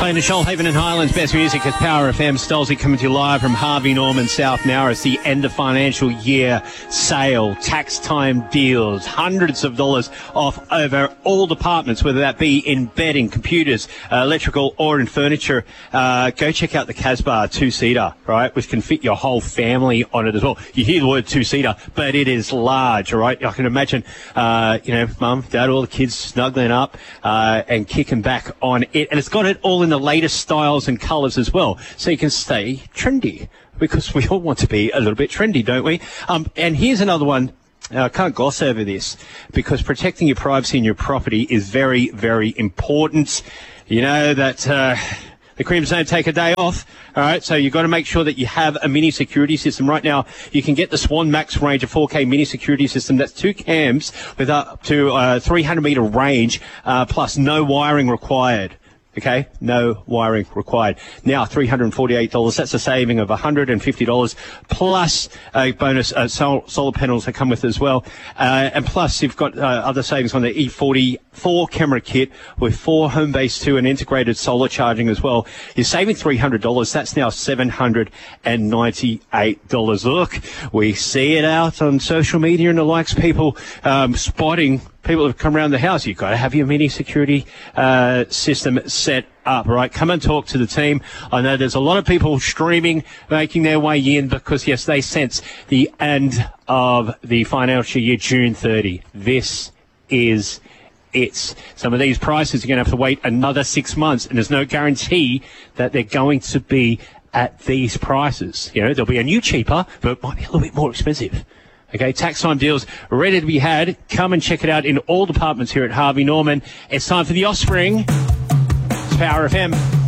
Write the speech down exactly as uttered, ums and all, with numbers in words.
Playing the Shoalhaven and Highlands best music is Power F M. Stolzy coming to you live from Harvey Norman, South Nowra. It's the end of financial year sale, tax time deals, hundreds of dollars off over all departments, whether that be in bedding, computers, uh, electrical or in furniture. Uh, go check out the Casbah two-seater, right, which can fit your whole family on it as well. You hear the word two-seater, but it is large, all right? I can imagine, uh, you know, mum, dad, all the kids snuggling up uh, and kicking back on it. And it's got it all in the latest styles and colours as well, so you can stay trendy, because we all want to be a little bit trendy, don't we? Um, and here's another one. I uh, can't gloss over this, because protecting your privacy and your property is very, very important. You know that uh, the creams don't take a day off. All right, so you've got to make sure that you have a mini security system. Right now, you can get the Swan Max range, a four K mini security system. That's two cams with up to uh, three hundred metre range, uh, plus no wiring required. Okay, no wiring required. Now, three hundred forty-eight dollars. That's a saving of one hundred fifty dollars, plus a bonus uh, sol- solar panels that come with it as well. Uh, and plus, you've got uh, other savings on the E forty-four camera kit with four home-based two and integrated solar charging as well. You're saving three hundred dollars. That's now seven hundred ninety-eight dollars. Look, we see it out on social media and the likes, people um, spotting people have come around the house. You've got to have your mini security uh, system set up, right? Come and talk to the team. I know there's a lot of people streaming, making their way in, because, yes, they sense the end of the financial year, June thirtieth. This is it. Some of these prices, you're going to have to wait another six months, and there's no guarantee that they're going to be at these prices. You know, there'll be a new cheaper, but it might be a little bit more expensive. Okay, tax time deals ready to be had. Come and check it out in all departments here at Harvey Norman. It's time for The Offspring. It's Power F M.